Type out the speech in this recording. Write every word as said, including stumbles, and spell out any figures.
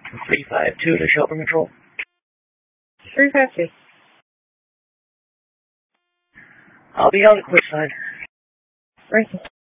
three five two to Shelburne Control. three five two. I'll be on the quick side. Right.